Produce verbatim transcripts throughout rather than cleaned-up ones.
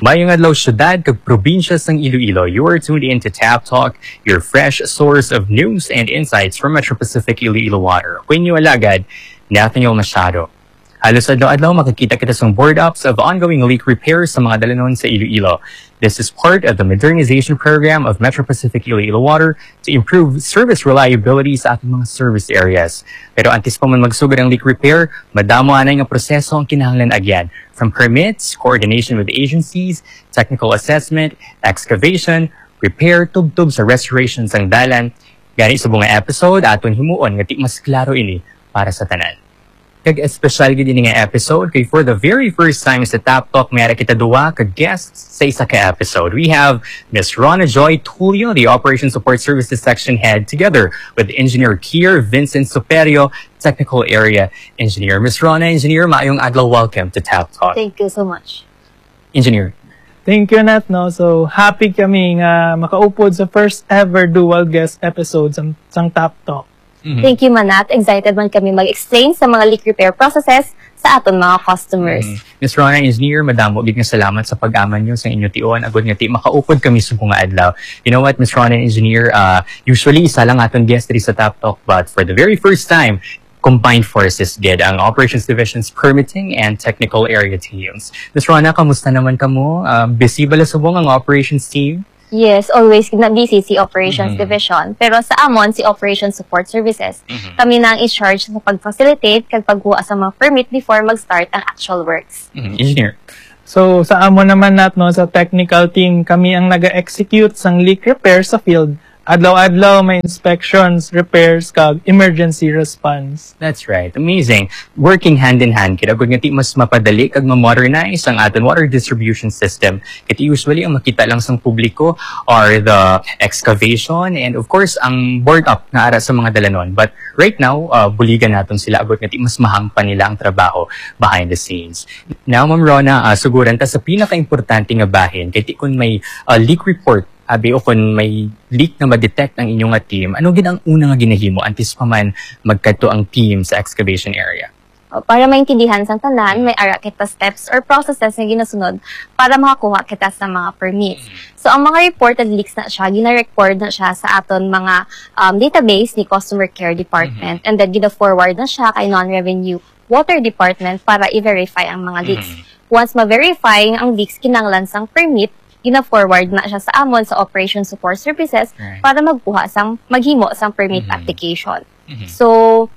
Mayong adlaw syudad kag probinsya sang Iloilo. You are tuned in to Tap Talk, your fresh source of news and insights from Metro Pacific Iloilo Water. Kung inyo alagad, Nathaniel Machado. Halos adlaw-adlaw makikita kita sa board ups of ongoing leak repairs sa mga dalanon sa Iloilo. This is part of the modernization program of Metro Pacific Iloilo Water to improve service reliability sa ating mga service areas. Pero antes pa man magsugod ang leak repair, madamo anay nga proseso ang kinahanglan agyan. From permits, coordination with agencies, technical assessment, excavation, repair, tubtub sa restoration sang dalan. Gani sa bunga episode, aton himuon nga ti mas klaro ini para sa tanan. Kag espesyal gid ini nga episode kay for the very first time sa Tap Talk may ara kita duwa ka guests sa isa ka episode. We have Miss Rona Joy Tulio, the Operations Support Services Section Head, together with Engineer Kier Vincent Superio, Technical Area Engineer. Miss Rona, Engineer, maayong adlaw, welcome to Tap Talk. Thank you so much. Engineer. Thank you, Nat. No? So, happy kami nga makaupod sa first ever dual guest episode sa, sa Tap Talk. Mm-hmm. Thank you, Manat. Excited man kami mag-explain sa mga leak repair processes sa aton mga customers. Mm-hmm. Miz Rona, Engineer, madamo gid nga salamat sa pag-aman nyo sa inyo tion. Agod nga ti makaupod kami sa bunga adlaw. You know what, Miz Rona, Engineer, uh, usually isa lang aton guest diri sa Tap Talk, but for the very first time, combined forces did ang Operations Division's permitting and technical area teams. Miz Rona, kamusta naman kamo? Uh, busy bala sa buong ang operations team? Yes, always na busy si Operations Mm-hmm. Division. Pero sa amon, si Operations Support Services, Mm-hmm. kami na ang i-charge sa pag-facilitate kag pagkuha sa mga permit before mag-start ang actual works. Mm-hmm. Engineer. So, sa amon naman nat, no, sa technical team, kami ang nag-execute sang leak repair sa field. Adlaw-adlaw may inspections, repairs, kag emergency response. That's right. Amazing. Working hand in hand, kaya agad nga ti mas mapadali kag ma-modernize ang aton water distribution system. Kaya usually ang makita lang sang publiko are the excavation and of course ang board up nga ara sa mga dalanon. But right now, uh, buligan naton sila agad nga ti mas mahangpan nila ang trabaho behind the scenes. Now, Ma'am Rona, uh, suguran ta sa pinaka-importante nga bahin, kaya ti kung may uh, leak report abi o kung may leak na ma-detect ang inyong nga team, ano gid ang una nga ginahimo antes pa man magkadto ang team sa excavation area? O, para maintindihan sang tanan, may ara kita steps or processes na ginasunod para makakuha kita sa mga permits. So, ang mga reported leaks na siya, gina-record na siya sa aton mga um, database ni Customer Care Department, and then gina-forward na siya kay Non-Revenue Water Department para i-verify ang mga leaks. Once ma-verify ang leaks, kinanglan sang permit, gina-forward na siya sa amon sa Operation Support Services Right. para magbuha sang maghimo sang permit Mm-hmm. application. Mm-hmm. So,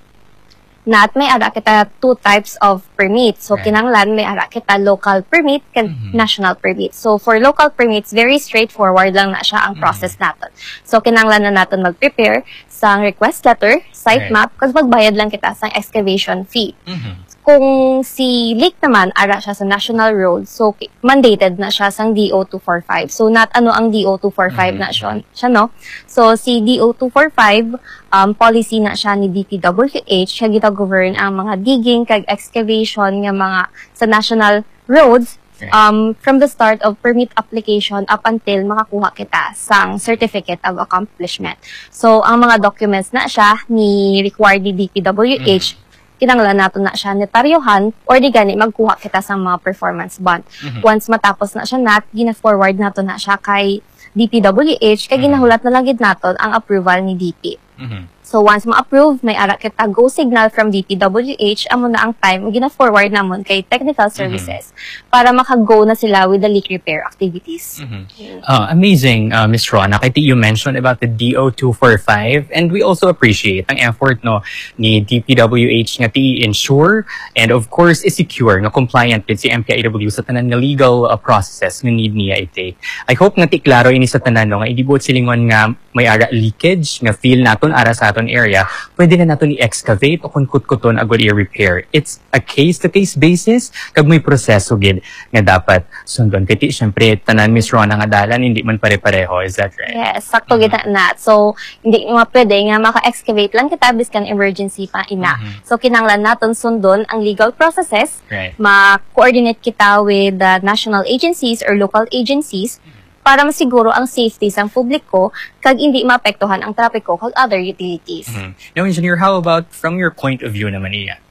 nat may ara kita two types of permit. So, Right. kinanglan may ara kita local permit and Mm-hmm. national permit. So, for local permits, very straightforward lang na siya ang process natin. So, kinanglan na natin mag-prepare sang request letter, site Right. map, kasi magbayad lang kita sang excavation fee. Mm-hmm. Kung si leak naman, ara siya sa national road, so mandated na siya sang D O two forty-five. So, not ano ang D O two forty-five Mm-hmm. na siya, siya, no? So, si D O two forty-five, um, policy na siya ni D P W H, siya gita-govern ang mga digging kag excavation ng mga sa national roads, Right. um, from the start of permit application up until makakuha kita sang certificate of accomplishment. So, ang mga documents na siya ni required ni D P W H, Mm-hmm. kinanglan nato na siya netaryohan or di gani magkuha kita sa mga performance bond. Mhm. Once matapos na siya nat, gina-forward nato na siya kay D P W H, kay ginahulat na lang gid naton ang approval ni D P. Mm-hmm. So once ma-approve, may ara kita go signal from D P W H, amo na ang time gina-forward namon kay technical services para maka-go na sila with the leak repair activities. Mm-hmm. Uh, amazing, uh, Miz Rona. Kaya you mentioned about the D O two forty-five, and we also appreciate ang effort no ni D P W H nga ti ensure and of course is-secure nga compliant with si M P I W sa tanan nga legal uh, processes nga need niya i-take. I hope nga ti klaro ini sa tanan no nga idibot silingon nga may ara leakage nga feel naton ara sa aton area, pwede na naton i-excavate o kung kutkuton agad i-repair. It's a case-to-case basis kag may proseso gid nga dapat sundon. Kaya syempre tanan Miss Rona nga dalan hindi man pare-pareho, is that right? Yes, sakto gid na. So hindi nga pwede nga maka-excavate lang kita biskan emergency pa ina. Mhm. So kinanglan naton sundon ang legal processes, Right. ma-coordinate kita with the national agencies or local agencies para masiguro ang safety sang publiko kag hindi maapektuhan ang trapiko kag other utilities. Mhm. Now, Engineer, how about from your point of view naman iya?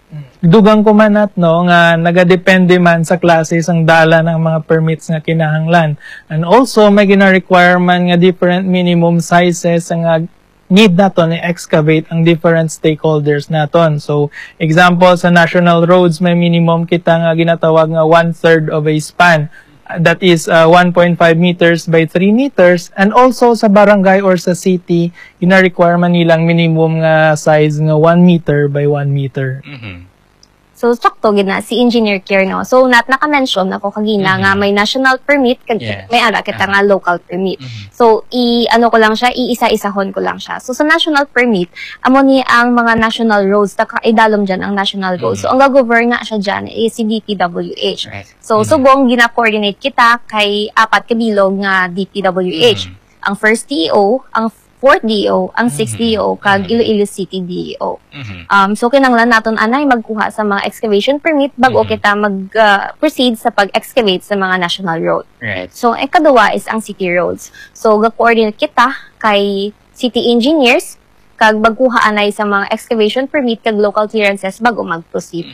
Dugang ko man at no, nga nagadepende man sa klase sang dala ng mga permits nga kinahanglan. And also, may gina-requirement nga different minimum sizes nga need naton i-excavate ang different stakeholders naton. So, example, sa national roads, may minimum kita nga ginatawag nga one-third of a span. That is uh, one point five meters by three meters. And also sa barangay or sa city, gina-requirement nilang minimum nga size nga one meter by one meter. Mhm. So, sakto gina si Engineer Kier, no? So, nat naka-mention ako kagina nga may national permit, kag Yes. may ara kita nga local permit. Mhm. So, i ano ko lang siya, iisa-isahon ko lang siya. So, sa national permit, amo ni ang mga national roads, taka idalom dyan ang national roads. So, ang gagovern nga siya dyan is si D P W H. Right. So, Mhm. subong gina-coordinate kita kay apat kabilog nga D P W H. Mhm. Ang first D O, ang fourth D O, ang sixth D O, kag Iloilo City D O. Mhm. Um, so, kinanglan naton anay magkuha sa mga excavation permit bago Mhm. kita mag-proceed sa pag-excavate sa mga national road. Right. So, ikaduwa is ang city roads. So, ga-coordinate kita kay city engineers kag magkuha anay sa mga excavation permit kag local clearances bago mag-proceed.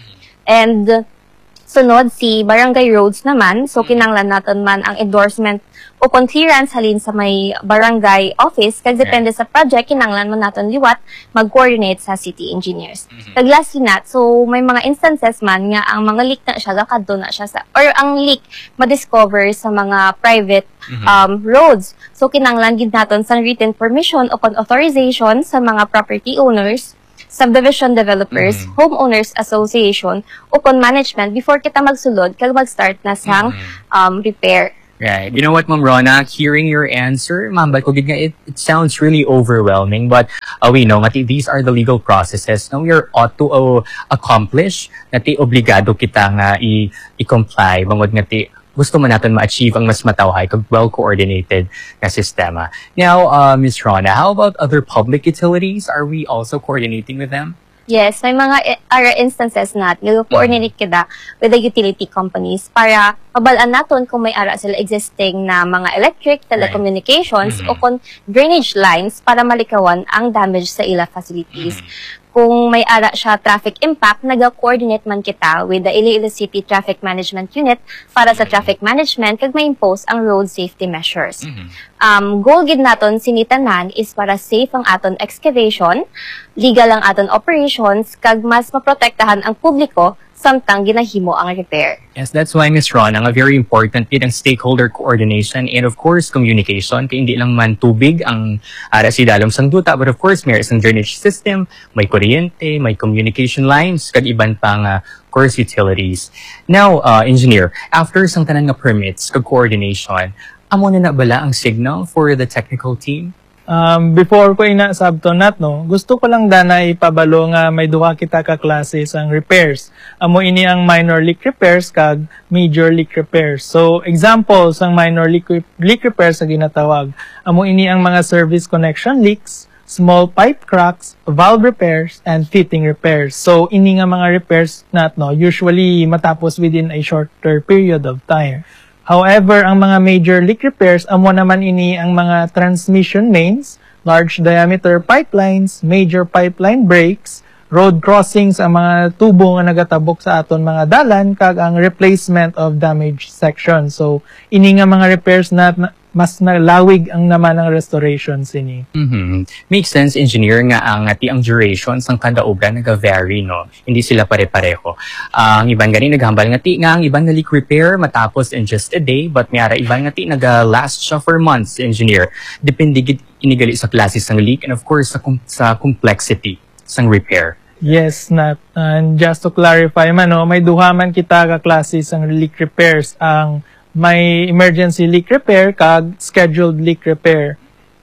And sunod si barangay roads naman. So, kinanglan naton man ang endorsement o kung clearance halin sa may barangay office kag depende sa project kinanglan man naton liwat mag-coordinate sa city engineers. Kag lastly nat, so may mga instances man nga ang mga leak na siya gakadto na siya sa or ang leak ma-discover sa mga private um, roads. So kinanglan gid naton sa written permission o kung authorization sa mga property owners, subdivision developers, Mhm. homeowners association o kung management before kita magsulod kag mag-start na sang um, repair. Right. You know what, Ma'am Rona, hearing your answer, Ma'am, ko gid nga, it, it sounds really overwhelming, but uh, we know nga ti- these are the legal processes na we are ought to uh, accomplish, na ti obligado kita nga i- i-comply, bangod nga ti gusto mo natin ma-achieve ang mas matawhay kag well-coordinated na sistema. Now, uh, Miz Rona, how about other public utilities? Are we also coordinating with them? Yes, may mga i- are instances na nag-coordinate kita with the utility companies para mabalaan naton kung may ara sila existing na mga electric, telecommunications, Mhm. o kung drainage lines para malikawan ang damage sa ila facilities. Kung may ara siya traffic impact, nag-coordinate man kita with the Iloilo City Traffic Management Unit para sa traffic management kag ma-impose ang road safety measures. Um, goal gid naton sinitanan is para safe ang aton excavation, legal ang aton operations, kag mas maprotektahan ang publiko samtang ginahimo ang repair. Yes, that's why, Miz Ron, ang very important din ang stakeholder coordination and of course, communication. Kaya hindi lang man tubig ang ara si dalom sang duta, but of course, may isang drainage system, may kuryente, may communication lines, kag iban pang uh, course utilities. Now, uh, engineer, after sang tanan nga permits, kag coordination, amo na na bala ang signal for the technical team? Um, before ko ina sabto nat no, gusto ko lang dana ipabalo nga may duha kita ka klase sang repairs. Amo ini ang minor leak repairs kag major leak repairs. So example sang minor leak, leak repairs sa ginatawag. Amo ini ang mga service connection leaks, small pipe cracks, valve repairs, and fitting repairs. So ini nga mga repairs nat no, usually matapos within a shorter period of time. However, ang mga major leak repairs, amo naman ini ang mga transmission mains, large diameter pipelines, major pipeline breaks, road crossings, ang mga tubo nga nagatabok sa aton mga dalan, kag ang replacement of damaged sections. So, ini nga mga repairs na na- mas nalawig ang naman ang restorations ini. Mhm. Makes sense, engineer, nga ang ati ang duration sang kada obra naga-vary, no? Hindi sila pare-pareho. Ang iban gani naghambal nga ti nga ang iban nga leak repair matapos in just a day, but may ara iban nga ti naga-last siya for months, engineer. Depende gid inigali sa klase sang leak and of course sa com- sa complexity sang repair. Yes, Nat. And just to clarify man, no, may duha man kita ka klase sang leak repairs. Ang may emergency leak repair kag scheduled leak repair.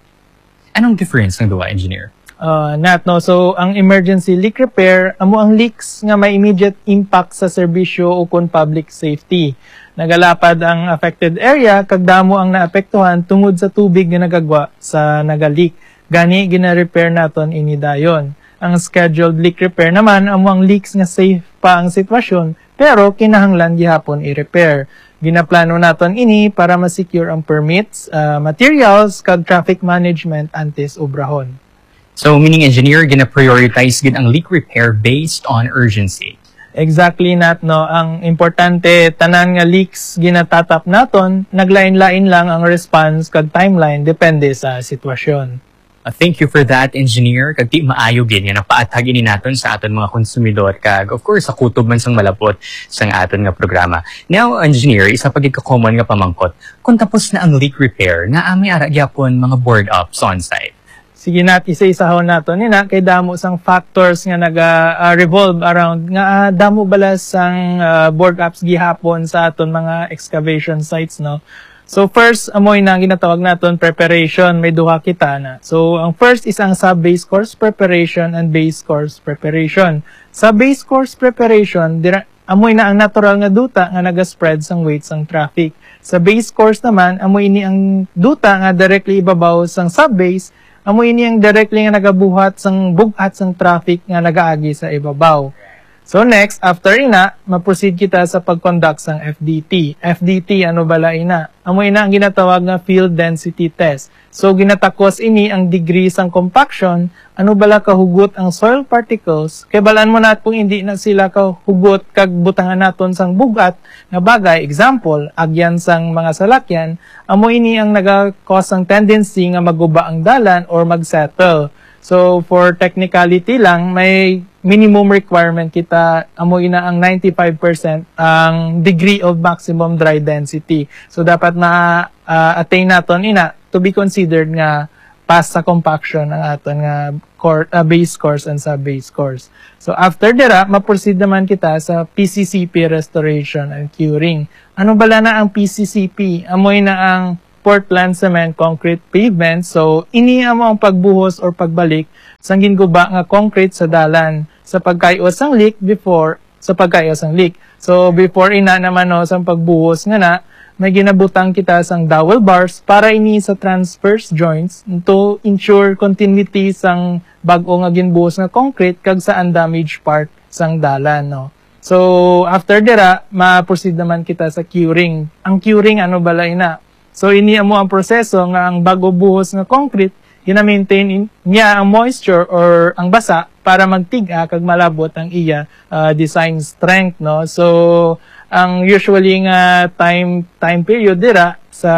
Anong difference ng duwa, engineer? Uh, Nat, no? So, ang emergency leak repair, amo ang leaks nga may immediate impact sa serbisyo o kun public safety. Nagalapad ang affected area kag damo ang naapektuhan tungod sa tubig nga nagagwa sa nagaleak. Gani gina-repair naton ini dayon. Ang scheduled leak repair naman amo ang leaks nga safe pa ang sitwasyon pero kinahanglan gihapon i-repair. Ginaplano naton ini para ma-secure ang permits, uh, materials kag traffic management antes obrahon. So, meaning engineer, gina-prioritize gid ang leak repair based on urgency. Exactly Nat, no. Ang importante, tanan nga leaks ginatatap naton, naglain-lain lang ang response kag timeline depende sa sitwasyon. Uh, thank you for that, engineer. Kag di maayo gin nga napaatagin ni naton sa aton mga konsumidor kag of course sa kutob man sang malapot sang aton nga programa. Now, engineer, isa pa gid ka common nga pamangkot. Kung tapos na ang leak repair, naa may ara gyapon mga board ups on site. Sige Nat, isa-isahon nato ni na kay damo sang factors nga naga-revolve around nga uh, damo balas sang uh, board ups gihapon sa aton mga excavation sites, no. So first, amoy na ginatawag naton preparation, may duha kita na. So ang first is ang sub-base course preparation and base course preparation. Sa base course preparation, dira, amoy na ang natural nga duta nga naga-spread sang weight sang traffic. Sa base course naman, amoy ini ang duta nga directly ibabaw sang sub-base, amoy ini ang directly nga nagabuhat sang bugat sang traffic nga nagaagi sa ibabaw. So next, after ina, ma-proceed kita sa pag-conduct sang F D T. F D T, ano bala ina? Amo ina ang ginatawag nga field density test. So ginatakos ini ang degree sang compaction, ano bala kahugot ang soil particles, kay balaan mo nat kung hindi na sila kahugot kag butangan naton sang bugat nga bagay, example, agyan sang mga salakyan, amo ini ang naga-cause ang tendency nga maguba ang dalan or mag-settle. So, for technicality lang, may minimum requirement kita, amo ina ang ninety-five percent ang degree of maximum dry density. So, dapat na-attain uh, naton ina to be considered nga pass sa compaction ang aton nga core, uh, base course and sub-base course. So, after dira, ma-proceed naman kita sa P C C P restoration and curing. Ano bala na ang P C C P? Amoy na ang Portland Cement Concrete Pavement. So, ini amo ang pagbuhos or pagbalik sang ginguba nga concrete sa dalan sa pagkayos sang leak before sa pagkayos sang leak. So, before ina naman no sang pagbuhos nga na, may ginabutang kita sang dowel bars para ini sa transverse joints to ensure continuity sang bag-o nga ginbuhos nga concrete kag sa undamaged part sang dalan, no. So, after dira, ma-proceed naman kita sa curing. Ang curing, ano bala ina? So, ini mo ang proseso nga ang bago buhos nga concrete, gina-maintain niya ang moisture or ang basa para magtiga kag malabot ang iya uh, design strength, no. So, ang usually nga time time period dira sa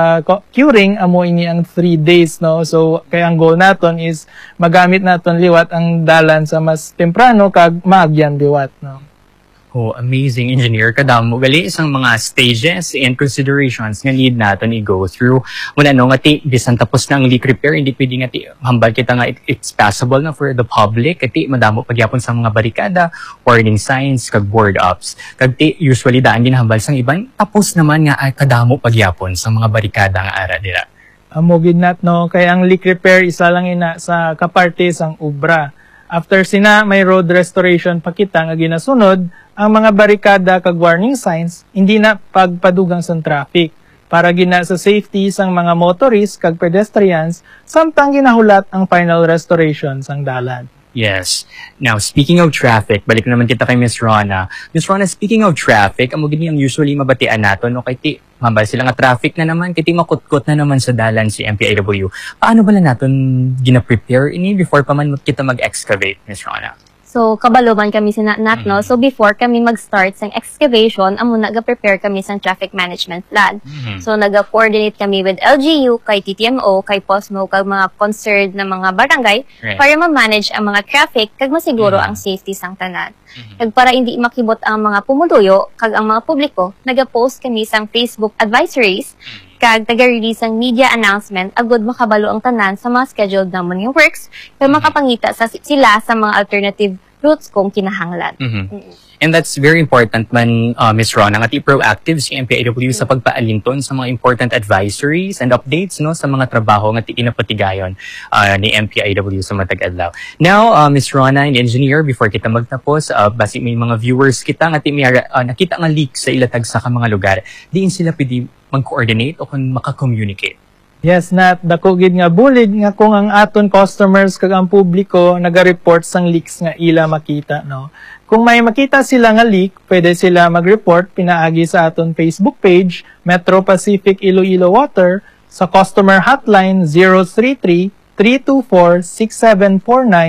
curing amo ini ang three days, no. So, kaya ang goal naton is magamit naton liwat ang dalan sa mas temprano kag maagyan liwat, no. Oh, amazing, engineer. Kadamo gali isang mga stages and considerations nga need natin i-go through. Muna no, nga ti, bisan tapos na ang leak repair, hindi pwede nga ti, hambal kita nga it, it's passable na for the public. Kati, madamo pagyapon sa mga barikada, warning signs, kag board ups. Kag ti, usually daan ginahambal sang iban, tapos naman nga ay kadamo pagyapon sa mga barikada nga ara dira. Amogid nat, no, kaya ang leak repair isa lang ina sa kaparte sang ubra. After sina, may road restoration pa kita nga ginasunod, ang mga barikada kag warning signs, hindi na pagpadugang sa traffic. Para gina sa safety sang mga motorists kag pedestrians, samtang ginahulat ang final restoration sang dalan. Yes. Now, speaking of traffic, balik naman kita kay Miss Rona. Miss Rona, speaking of traffic, amo gini ang usually mabatian nato, no, kay ti, mambal sila nga traffic na naman, kay ti makutkot na naman sa dalan si M P I W. Paano ba na natin gina-prepare ini before pa man kita mag-excavate, Miss Rona? So, kabalo man kami sa nat, no? So, before kami mag-start sa excavation, amo naga-prepare kami sa traffic management plan. Mm-hmm. So, naga-coordinate kami with L G U, kay T T M O, kay POSMO, kag mga concerned na mga barangay, right, para ma-manage ang mga traffic, kag masiguro mm-hmm. ang safety sang tanan. Mm-hmm. Kag para hindi makibot ang mga pumuduyo, kag ang mga publiko, naga-post kami sa Facebook advisories, kag taga-release ang media announcement agud makabalo ang tanan sa mga scheduled naman yung works, kag makapangita sa sila sa mga alternative routes kung kinahanglan. Mm-hmm. Mm-hmm. And that's very important man, uh, Miss Rona, nga ti proactive si M P I W mm-hmm. sa pagpaalinton sa mga important advisories and updates, no, sa mga trabaho nga ti inapatigayon uh, ni M P I W sa matag adlaw. Now, uh, Miss Rona and engineer, before kita magtapos, uh, basi may mga viewers kita nga ti uh, nakita nga leak sa ilatag sa mga lugar, diin sila pwede mag-coordinate o kung maka-communicate. Yes, Nat, dako gid nga bulid nga kung ang aton customers kag ang publiko naga-report sang leaks nga ila makita, no. Kung may makita sila nga leak, pwede sila mag-report pinaagi sa aton Facebook page Metro Pacific Iloilo Water sa customer hotline zero three three, three two four, six seven four nine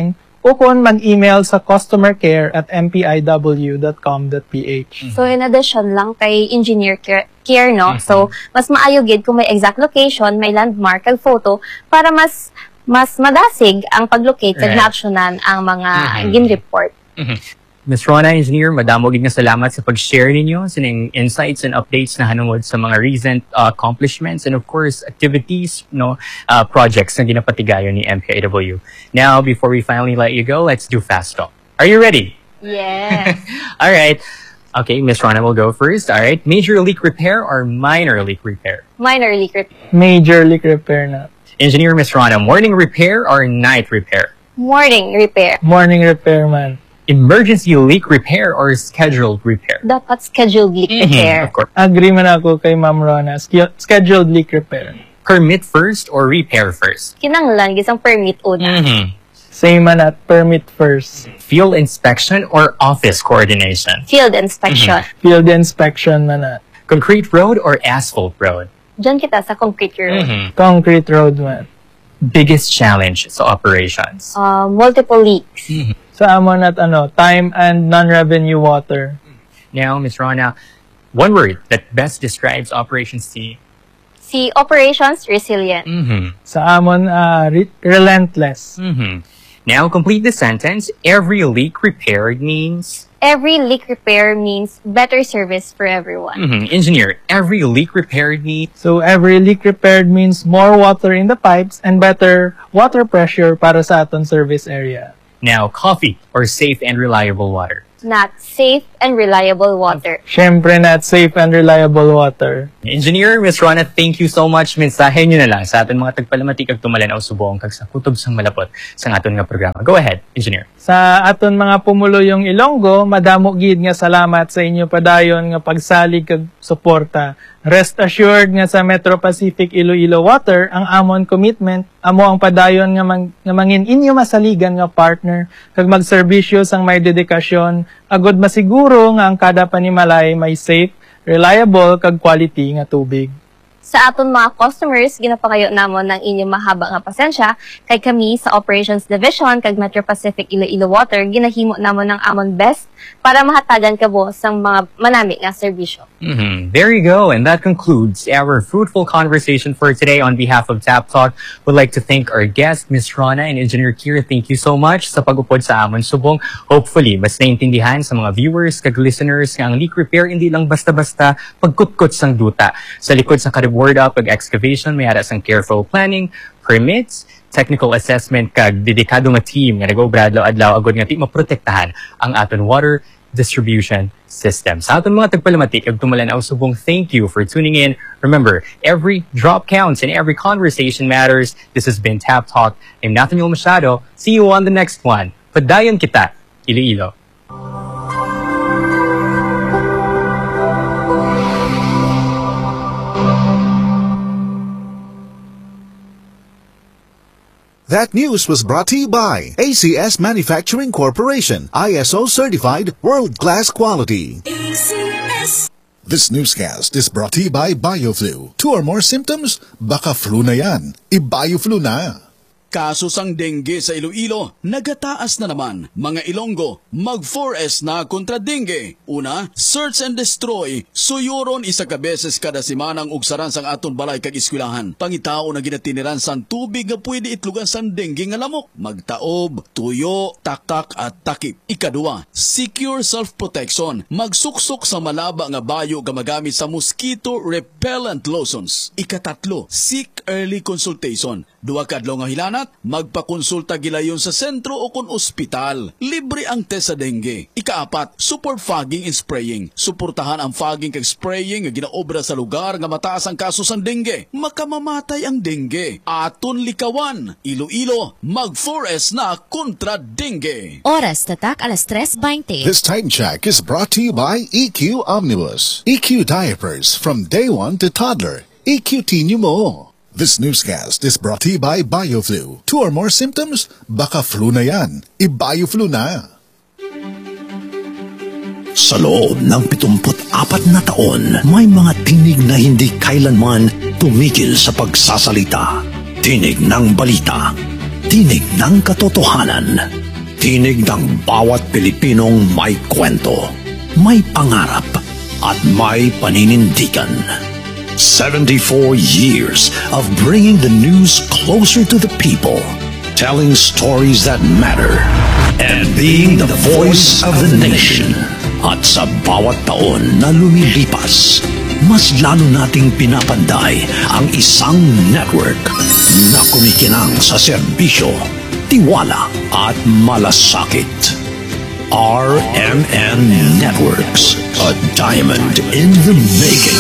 o kung mag-email sa customercare at m p i w dot com dot p h. So, in addition lang kay engineer care, care no? So, mas maayo gid kung may exact location, may landmark, kag photo, para mas mas madasig ang pag-locate kag Right. na-actionan ang mga Mhm. gin-report. Miz Rona, Engineer, madamo gid nga salamat sa pag-share ninyo sa ning insights and updates na hanungod sa mga recent uh, accomplishments and of course activities, no, uh, projects na ginapatigayon ni M P I W. Now, before we finally let you go, let's do fast talk. Are you ready? Yes. All right. Okay, Miz Rona will go first. All right. Major leak repair or minor leak repair? Minor leak repair. Major leak repair na. Engineer Miz Rona, morning repair or night repair? Morning repair. Morning repair man. Emergency leak repair or scheduled repair? Dapat scheduled leak Mhm, repair. Of course. Agree man ako kay Ma'am Rona. Sch- scheduled leak repair. Permit first or repair first? Kinanglan gisang permit una. Mhm. Same man at permit first. Field inspection or office coordination? Field inspection. Field inspection man at. Concrete road or asphalt road? Diyan kita sa concrete road. Mhm. Concrete road man. Biggest challenge sa operations? Uh, multiple leaks. Sa amon at ano, time and non-revenue water. Now, Miz Rona, one word that best describes Operations T. Si operations resilient. Mm-hmm. Sa amon, ah, re- relentless. Mm-hmm. Now, complete the sentence. Every leak repaired means... Every leak repair means better service for everyone. Mhm. Engineer, every leak repaired means... So, every leak repaired means more water in the pipes and better water pressure para sa aton service area. Now, coffee or safe and reliable water? Not safe and reliable water. Siyempre not safe and reliable water. Engineer, Miz Rona, thank you so much. Mensahe nyo na lang sa aton mga tagpalamati kag tumalaw subong kag sa kutob sang malapot sa aton nga programa. Go ahead, Engineer. Sa aton mga pumuluyong Ilonggo, madamo gid nga salamat sa inyo padayon nga pagsalig kag suporta. Rest assured nga sa Metro Pacific Iloilo Water, ang amon commitment amo ang padayon nga, mang, nga mangin inyo masaligan nga partner kag magserbisyo sang may dedikasyon agod masiguro nga ang kada panimalay may safe, reliable kag quality nga tubig. Sa aton mga customers, ginapakayo namon ng inyong mahaba nga pasensya kay kami sa Operations Division kag Metro Pacific Iloilo Water ginahimo namon ng amon best para mahatagan kabo sang mga manami nga serbisyo. Mm-hmm. There you go. And that concludes our fruitful conversation for today. On behalf of Tap Talk, would like to thank our guest, Miz Rona and Engineer Kira. Thank you so much sa pag-upod sa amon subong. Hopefully, mas naintindihan sa mga viewers kag listeners nga ang leak repair hindi lang basta-basta pagkutkot sang duta. Sa likod sa kariborda pag excavation, may ara sang careful planning, permits, technical assessment kag dedikado nga team nga nag-obra adlaw agod nga ti maprotektahan ang aton water distribution system. Sa aton mga tagpalamatik ag tumalaw subong, thank you for tuning in. Remember, every drop counts and every conversation matters. This has been Tap Talk. I'm Nathaniel Machado. See you on the next one. Padayon kita, Iloilo. That news was brought to you by A C S Manufacturing Corporation, I S O certified world-class quality. A C S. This newscast is brought to you by BioFlu. Two or more symptoms? Baka flu na yan. I-BioFlu na. Kaso sang dengue sa Iloilo, nagataas na naman. Mga Ilonggo, mag four S na kontra dengue. Una, search and destroy. Suyuron isa ka beses kada semanang ugsaran sang aton balay kag eskwelahan. Pangitao na ginatiniran sang tubig nga pwede itlugan sang dengue nga lamok. Magtaob, tuyo, takak at takip. Ikadua, secure self-protection. Magsuksok sa malaba nga bayo nga magamit sa mosquito repellent lotions. Ikatatlo, seek early consultation. Duwa kadlaw nga hilanat, magpakonsulta gilayon sa sentro o kon ospital. Libre ang test sa dengue. Ikaapat, support fogging and spraying. Suportahan ang fogging kag spraying nga ginaobra sa lugar nga mataas ang kaso sang dengue. Makamamatay ang dengue. Aton likawan. Iloilo, mag four S na kontra dengue. Oras tatak alas tres twenty. This time check is brought to you by E Q Omnibus. E Q diapers from day one to toddler. E Q T nyo mo. This newscast is brought to you by BioFlu. Two or more symptoms? Baka flu na yan. I-BioFlu na. Sa loob ng pitumput apat na taon, may mga tinig na hindi kailanman tumigil sa pagsasalita. Tinig ng balita. Tinig ng katotohanan. tinig ng bawat Pilipinong may kwento, may pangarap, at may paninindigan. seventy-four years of bringing the news closer to the people, telling stories that matter, and being the voice of the nation. At sa bawat taon na lumilipas, mas lalo nating pinapanday ang isang network na kumikinang sa serbisyo, tiwala at malasakit. R M N Networks, a diamond in the making.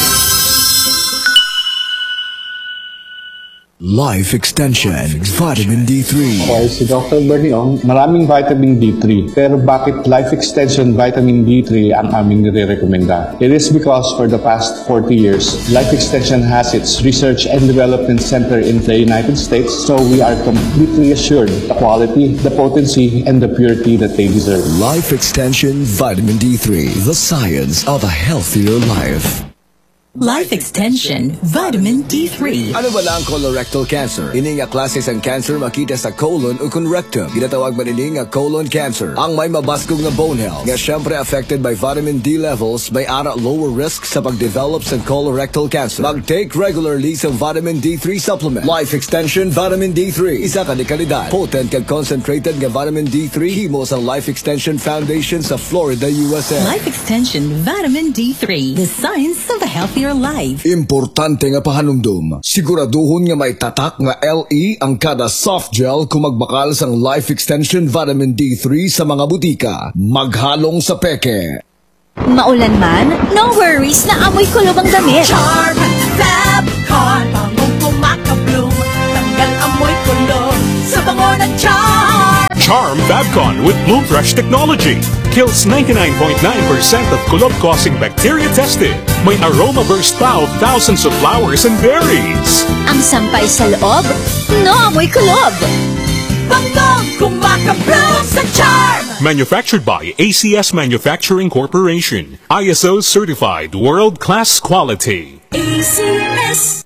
Life Extension Vitamin D three. Okay, si Doctor Berniong, maraming vitamin D three. Pero bakit Life Extension Vitamin D three ang aming nire-recommenda? It is because for the past forty years, Life Extension has its research and development center in the United States, so we are completely assured the quality, the potency, and the purity that they deserve. Life Extension Vitamin D three, the science of a healthier life. Life Extension Vitamin D three. Ano ba lang colorectal cancer? Ini nga klase sang cancer makita sa colon o kung rectum. Ginatawag man ini nga colon cancer. Ang may mabaskog nga bone health. Nga syempre affected by vitamin D levels, may ara lower risk sa pagdevelop sa colorectal cancer. Mag-take regularly sa vitamin D three supplement. Life Extension Vitamin D three. Isa ka di kalidad. Potent kag concentrated nga vitamin D three himo sa Life Extension Foundation sa Florida, U S A. Life Extension Vitamin D three. The science of a healthier life. Importante nga pahanumdum. Siguraduhon nga may tatak nga L E ang kada soft gel kung magbakal sang Life Extension Vitamin D three sa mga butika. Maghalong sa peke. Maulan man, no worries na amoy kulob ang damit. Charm Fabcon, bangong kumaka-bloom, tanggal amoy kulob sa bango ng Charm. Charm Fabcon with Bloom Fresh technology kills ninety-nine point nine percent of kulob-causing bacteria tested. May aroma burst pa of thousands of flowers and berries. Ang sampay sa loob, no amoy kulob. Bangong kumaka-bloom sa Charm. Manufactured by A C S Manufacturing Corporation. I S O certified world-class quality. A C S.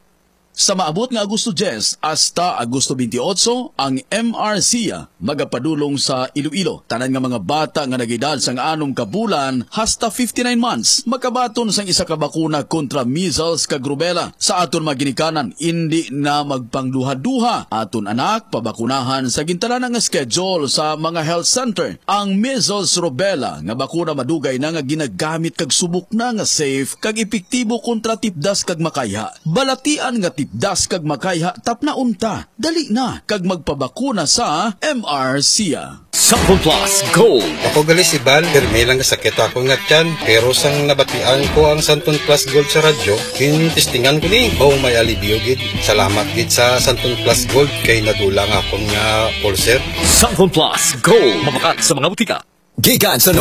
Sa maabot nga Agosto ten hasta Agosto twenty-eight, ang M R C A magapadulong sa Iloilo. Tanan nga mga bata nga nagedad sang anong kabulan hasta fifty-nine months makabaton sang isa ka bakuna kontra measles kag rubella. Sa aton maginikanan, hindi na magpangduha-duha. Aton anak pabakunahan sa gintanan nga schedule sa mga health center. Ang measles rubella nga bakuna madugay na nga ginagamit kag subok na nga safe kag epektibo kontra tipdas kag makayha. Balatian nga tipdas kag makayha tapna unta. Dali na kag magpabakuna sa M R C A. Sample Plus Gold. Ako gali si Bal, pirmi lang sakit ako nga tiyan. Pero sang nabatian ko ang Santon Plus Gold sa radyo, kinistingan ko ni. Oh, may alibyo gid. Salamat gid sa Santon Plus Gold kay nadulang akong nga pulser. Sample Plus Gold. Mabakat sa mga butika. Gikan sa